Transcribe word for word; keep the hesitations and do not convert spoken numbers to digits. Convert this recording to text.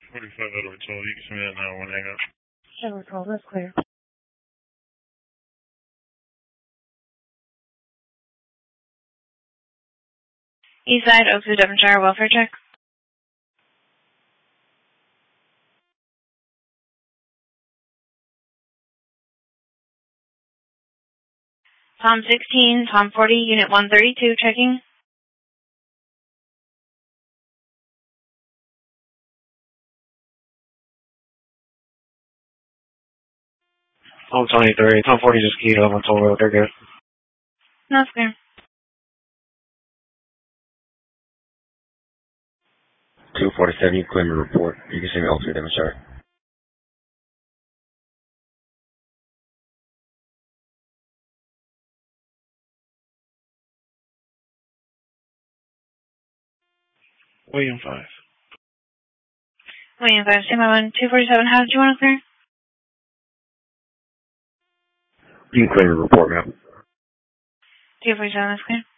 forty-five Edward twelve, you can send me that now when I hang up. Edward twelve, that's clear. Eastside, Oakview, Devonshire, welfare check. Tom sixteen, Tom forty, Unit one thirty-two, checking. Tom twenty-three, Tom forty just keyed up on Toll Road, they're good. No, it's clear. two forty-seven, you claim a report. You can send me Oakview, Devonshire. William five. William five, same one, two forty-seven, how did you want to clear? You can claim a report, ma'am. two forty-seven, that's clear.